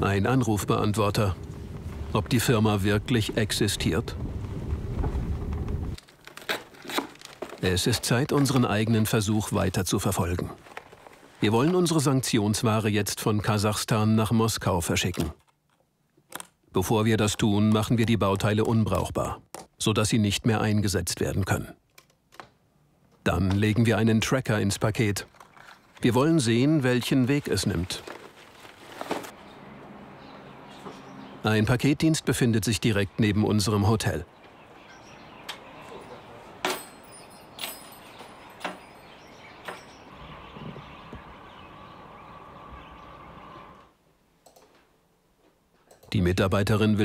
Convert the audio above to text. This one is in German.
Ein Anrufbeantworter. Ob die Firma wirklich existiert? Es ist Zeit, unseren eigenen Versuch weiter zu verfolgen. Wir wollen unsere Sanktionsware jetzt von Kasachstan nach Moskau verschicken. Bevor wir das tun, machen wir die Bauteile unbrauchbar, sodass sie nicht mehr eingesetzt werden können. Dann legen wir einen Tracker ins Paket. Wir wollen sehen, welchen Weg es nimmt. Ein Paketdienst befindet sich direkt neben unserem Hotel. Die Mitarbeiterin will